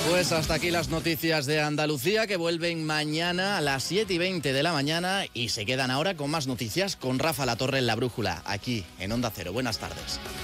Pues hasta aquí las noticias de Andalucía, que vuelven mañana a las 7:20 de la mañana y se quedan ahora con más noticias con Rafa La Torre en La Brújula, aquí en Onda Cero. Buenas tardes.